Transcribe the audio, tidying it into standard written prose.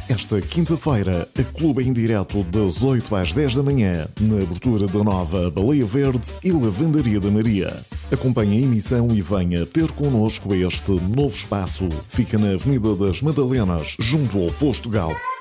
Esta quinta-feira, a Clube em direto das 8 às 10 da manhã, na abertura da nova Baleia Verde e Lavandaria da Maria. Acompanhe a emissão e venha ter connosco este novo espaço. Fica na Avenida das Madalenas, junto ao Posto Gal.